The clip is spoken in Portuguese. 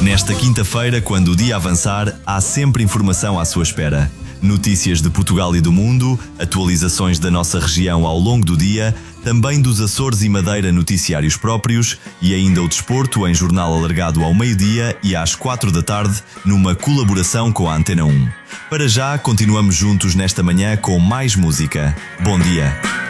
Nesta quinta-feira, quando o dia avançar, há sempre informação à sua espera. Notícias de Portugal e do mundo, atualizações da nossa região ao longo do dia, também dos Açores e Madeira noticiários próprios e ainda o desporto em jornal alargado ao meio-dia e às 4 da tarde, numa colaboração com a Antena 1. Para já, continuamos juntos nesta manhã com mais música. Bom dia!